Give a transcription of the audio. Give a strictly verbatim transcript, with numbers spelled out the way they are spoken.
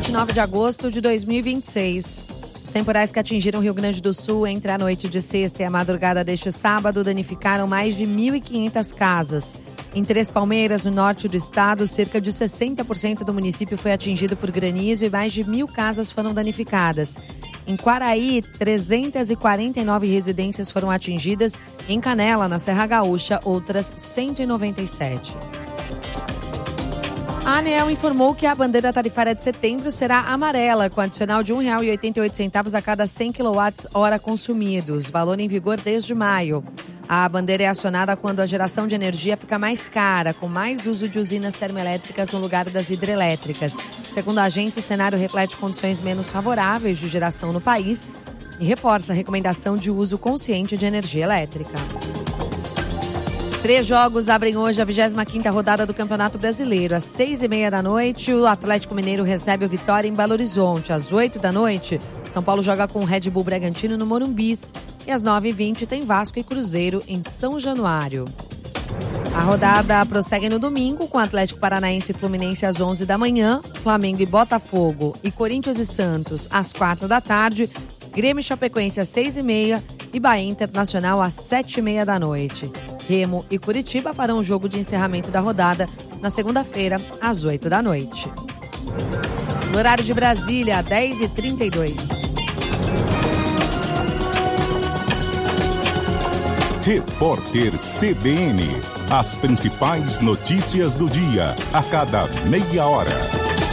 vinte e nove de agosto de dois mil e vinte e seis. Os temporais que atingiram o Rio Grande do Sul entre a noite de sexta e a madrugada deste sábado danificaram mais de mil e quinhentas casas. Em Três Palmeiras, no norte do estado, cerca de sessenta por cento do município foi atingido por granizo e mais de mil casas foram danificadas. Em Quaraí, trezentas e quarenta e nove residências foram atingidas. Em Canela, na Serra Gaúcha, outras cento e noventa e sete. A ANEEL informou que a bandeira tarifária de setembro será amarela, com adicional de um real e oitenta e oito centavos a cada cem quilowatt-hora consumidos, valor em vigor desde maio. A bandeira é acionada quando a geração de energia fica mais cara, com mais uso de usinas termoelétricas no lugar das hidrelétricas. Segundo a agência, o cenário reflete condições menos favoráveis de geração no país e reforça a recomendação de uso consciente de energia elétrica. Três jogos abrem hoje a vigésima quinta rodada do Campeonato Brasileiro. Às seis e meia da noite, o Atlético Mineiro recebe o Vitória em Belo Horizonte. Às oito da noite, São Paulo joga com o Red Bull Bragantino no Morumbis. E às nove e vinte tem Vasco e Cruzeiro em São Januário. A rodada prossegue no domingo com Atlético Paranaense e Fluminense às onze da manhã, Flamengo e Botafogo e Corinthians e Santos às quatro da tarde, Grêmio e Chapecoense às seis e meia e Bahia Internacional às sete e meia da noite. Remo e Curitiba farão o jogo de encerramento da rodada na segunda-feira, às oito da noite. No horário de Brasília, dez e trinta e dois. Repórter C B N. As principais notícias do dia, a cada meia hora.